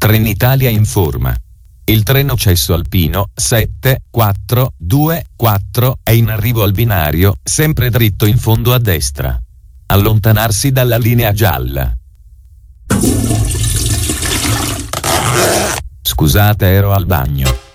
Trenitalia informa. Il treno Cesso Alpino 7424 è in arrivo al binario, sempre dritto in fondo a destra. Allontanarsi dalla linea gialla. Scusate, ero al bagno.